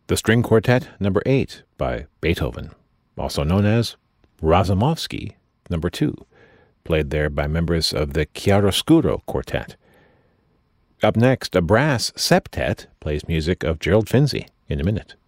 the String Quartet Number 8 by Beethoven, also known as Razumovsky Number 2, played there by members of the Chiaroscuro Quartet. Up next, a brass septet plays music of Gerald Finzi in a minute.